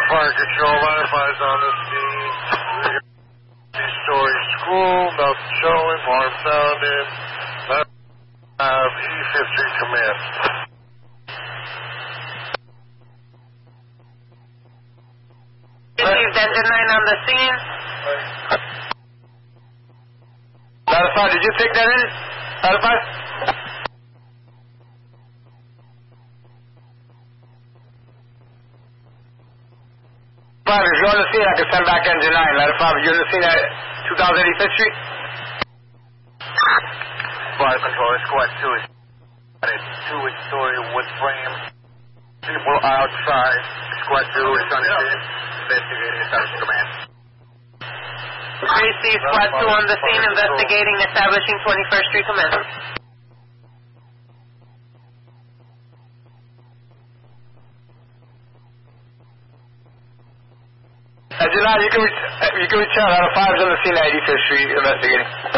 Fire control, line 5's on the scene. 3-story school, nothing showing, alarm sounding. 5 E5th Street command. Received engine 9 on the scene. Ladder 5, did you take that in? Ladder 5? If you're on the scene, I can send back engine 9. Ladder 5, you're on the scene at 2085th Street? Fire control, squad 2 is at a 2-story wood frame. People outside. Squad 2 is on the scene. Investigating, establishing command. 3C, Squad 2 on the scene, investigating, establishing 21st Street command. Engine 9, you can reach out. Ladder 5's on the scene at 85th Street investigating.